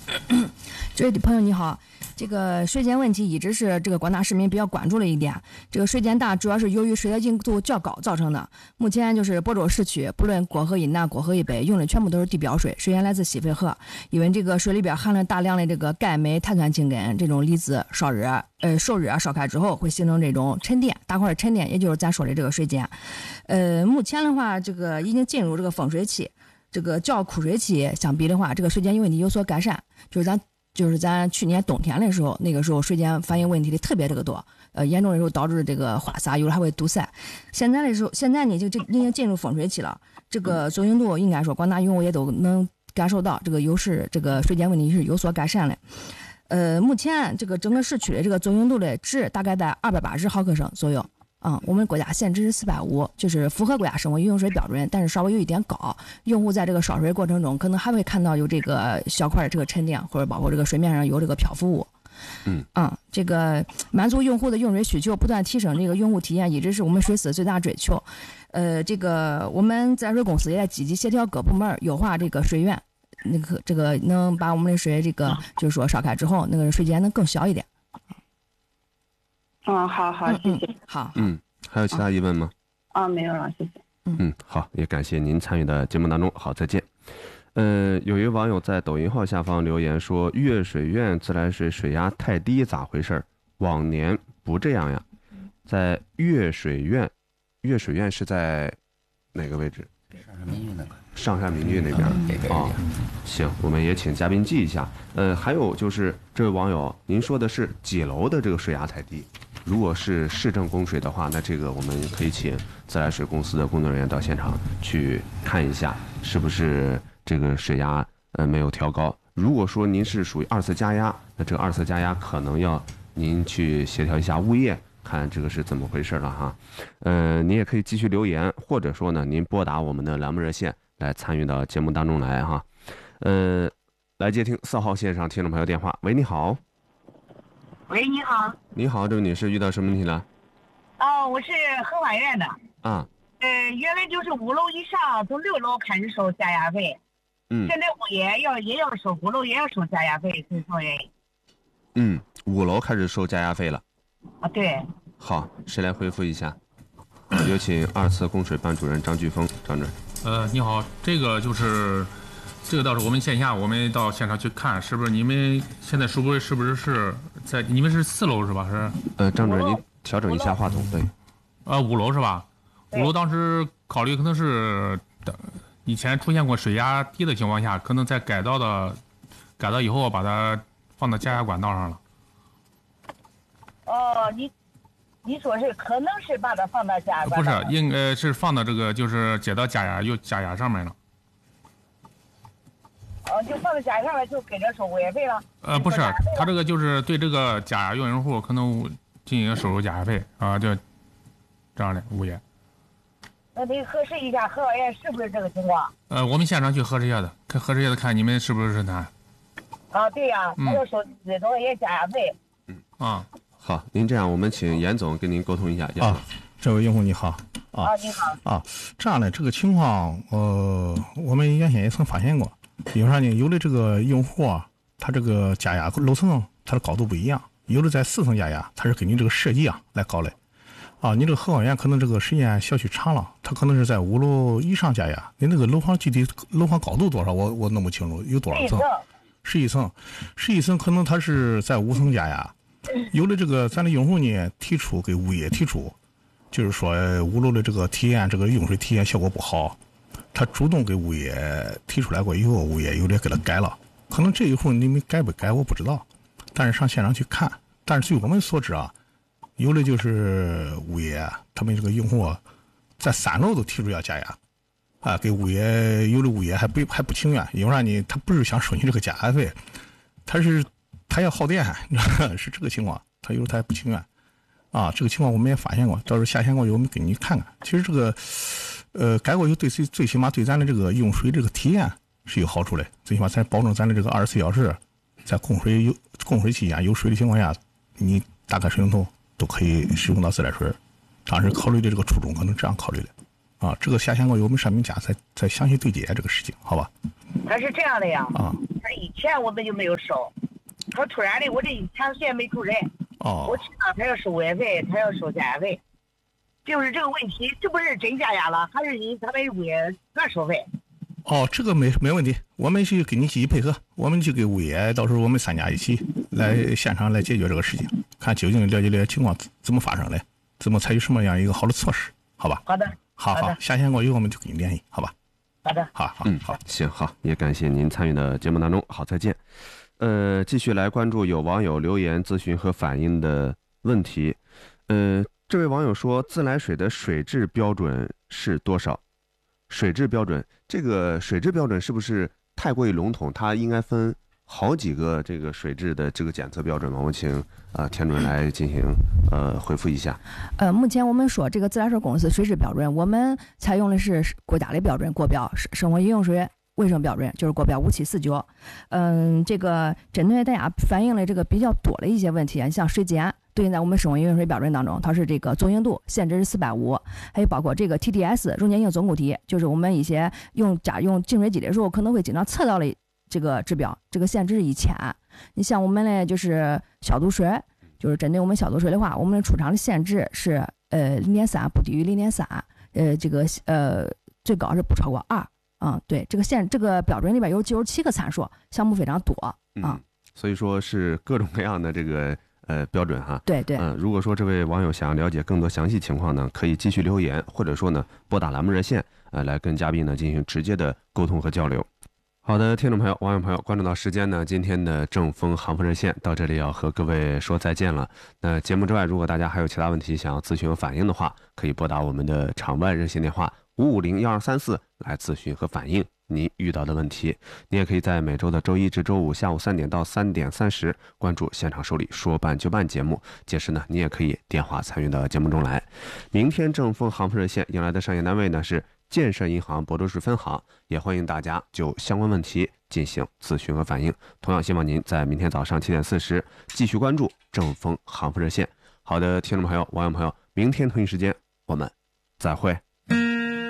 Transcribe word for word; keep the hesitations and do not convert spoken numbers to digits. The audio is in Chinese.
这位朋友你好，这个水碱问题一直是这个广大市民比较关注的一点。这个水碱大主要是由于水的硬度较高造成的。目前就是亳州市区，不论果河以南、果河以北，用的全部都是地表水，水源来自西淠河。因为这个水里边含了大量的这个钙、镁、碳酸氢根这种离子，烧热、呃受热烧开之后会形成这种沉淀，大块的沉淀，也就是咱说的这个水碱。呃，目前的话，这个已经进入这个丰水期。这个较枯水期相比的话，这个水碱问题有所改善。就是咱就是咱去年冬天的时候，那个时候水碱反映问题的特别这个多，呃，严重的时候导致这个花洒有的还会堵塞。现在的时候，现在呢就这已经进入丰水期了，这个作用度应该说广大用户也都能感受到这个优势，这个水碱问题是有所改善的。呃，目前这个整个市区的这个作用度的值大概在二百八十毫克升左右。嗯，我们国家限值是四百五，就是符合国家生活饮用水标准，但是稍微有一点高。用户在这个烧水过程中，可能还会看到有这个小块的这个沉淀，或者包括这个水面上有这个漂浮物。 嗯嗯，这个满足用户的用水需求，不断提升这个用户体验，一直是我们水司最大追求。呃，这个我们自来水公司也在积极协调各部门优化这个水源，那个这个能把我们的水这个就是说烧开之后，那个水碱能更小一点。 嗯，好好，谢谢。 嗯、好， 嗯，还有其他疑问吗？ 啊，没有了，谢谢。 嗯，好，也感谢您参与的节目当中。好，再见。呃，有一位网友在抖音号下方留言说：“岳水院自来水水压太低，咋回事？往年不这样呀？”在岳水院，岳水院是在哪个位置？ 上山民居那个。 上山民居那边啊、哦。行，我们也请嘉宾记一下。呃，还有就是这位网友，您说的是几楼的这个水压太低？如果是市政供水的话，那这个我们可以请自来水公司的工作人员到现场去看一下，是不是这个水压呃没有调高。如果说您是属于二次加压，那这个二次加压可能要您去协调一下物业，看这个是怎么回事了哈。呃，您也可以继续留言，或者说呢，您拨打我们的栏目热线来参与到节目当中来哈。呃，来接听四号线上听众朋友电话。喂，你好。 喂，你好。 你好，这位女士遇到什么问题了？ 哦，我是河湾院的。 啊。 呃，原来就是五楼以上，从六楼开始收加压费。 嗯。 现在物业要也要收，五楼也要收加压费，是什么原因？ 嗯，五楼开始收加压费了。 啊，对。 好，谁来回复一下？有请二次供水班主任张飓锋张主任。 呃，你好，这个就是。这个到时候我们线下，我们到现场去看，是不是你们现在是不是是不是是在你们是四楼是吧？是？ 呃，张主任，您调整一下话筒，对。 呃，五楼是吧？五楼当时考虑可能是以前出现过水压低的情况下，可能在改造的改造以后把它放到加压管道上了。 哦，你你说是可能是把它放到加压管道？不是，应该是放到这个就是接到加压又加压上面了。 哦，就放在加压上面就跟着收物业费了。 呃，不是，他这个就是对这个加压用用户可能进行收入加压费啊，就这样的物业。 那得核实一下河湾院是不是这个情况？ 呃，我们现场去核实一下的，看核实一下的，看你们是不是他。 啊，对呀、啊，他要收这种也加压费。 嗯啊， 好，您这样，我们请严总跟您沟通一下。 啊，这位用户你好。 啊，你好。 啊，这样的这个情况，呃，我们原先也曾发现过。比如说呢，有的这个用户啊，他这个加压楼层它的高度不一样，有的在四层加压，它是根据这个设计啊来搞的。啊，你这个河湾院可能这个时间小区长了，它可能是在五楼以上加压。你那个楼房具体楼房高度多少，我我弄不清楚，有多少层？十一层，十一层可能它是在五层加压。有的这个咱的用户呢提出给物业提出，就是说五楼的这个体验，这个用水体验效果不好。他主动给物业提出来过以后，物业有点给他改了，可能这一户你们改不改我不知道，但是上现场去看，但是据我们所知啊，有的就是物业他们这个用户在三楼都提出要加压，啊，给物业有的物业还不还不情愿，因为啥呢？他不是想收你这个加压费，他是他要耗电，是这个情况，他有的他还不情愿，啊，这个情况我们也发现过，到时候下线过以后我们给你看看，其实这个。呃，改过以后对最最起码对咱的这个用水这个体验是有好处的，最起码咱保证咱的这个二十四小时在供水有供水期间有水的情况下，你打开水龙头都可以使用到自来水。当时考虑的这个初衷可能这样考虑的。 啊，这个下线过以后，我们上面家再再详细对接这个事情，好吧？ 他是这样的呀， 啊， 他以前我们就没有收，他突然的我这前线没住人， 哦我去那他要收物业费，他要收加压费，就是这个问题，这不是真加压了，还是因他们物业乱收费？ 哦，这个没没问题，我们去跟你积极配合，我们去给物业，到时候我们三家一起来现场来解决这个事情，看究竟了解了解情况怎么发生的，怎么采取什么样一个好的措施，好吧？ 好的， 好好，下线过以后我们就跟你联系，好吧？ 好的， 好好， 嗯， 好， 行，好，也感谢您参与的节目当中，好，再见。呃，继续来关注有网友留言咨询和反映的问题。呃，这位网友说，自来水的水质标准是多少？水质标准，这个水质标准是不是太过于笼统？它应该分好几个这个水质的这个检测标准吗？我请啊、呃、田主任来进行呃回复一下。 呃，目前我们说这个自来水公司水质标准，我们采用的是国家的标准国标生生活饮用水卫生标准，就是国标五七四九。嗯，这个针对大家反映了这个比较多的一些问题，你像水碱。对应在我们生活饮用水标准当中，它是这个总硬度限制是四百五，还有包括这个 T D S 溶解性总固体，就是我们一些用家用净水机的时候可能会经常测到的这个指标，这个限制是一千。你像我们的就是消毒水，就是针对我们消毒水的话，我们出厂的限制是呃零点三，不低于零点三，呃这个呃最高是不超过二。嗯，对，这个限这个标准里边有九十七个参数，项目非常多啊、 嗯。所以说是各种各样的这个。呃，标准哈， 对对， 嗯、呃，如果说这位网友想要了解更多详细情况呢，可以继续留言，或者说呢，拨打栏目热线，呃，来跟嘉宾呢进行直接的沟通和交流。好的，听众朋友、网友朋友，关注到时间呢，今天的正风航风热线到这里要和各位说再见了。那节目之外，如果大家还有其他问题想要咨询和反映的话，可以拨打我们的场外热线电话五五零幺二三四来咨询和反映你遇到的问题。你也可以在每周的周一至周五下午三点到三点三十关注现场受理说办就办节目，届时呢你也可以电话参与到节目中来。明天正风航风热线迎来的商业单位呢是建设银行亳州市分行，也欢迎大家就相关问题进行咨询和反映。同样希望您在明天早上七点四十继续关注正风航风热线。好的，听众朋友、网友朋友，明天同一时间我们再会。